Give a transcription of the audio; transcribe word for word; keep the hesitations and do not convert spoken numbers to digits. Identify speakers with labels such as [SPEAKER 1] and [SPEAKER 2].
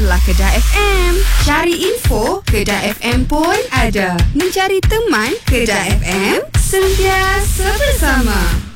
[SPEAKER 1] dengarlah Kedah F M. Cari info, Kedah F M pun ada. Mencari teman, Kedah F M, sentiasa bersama.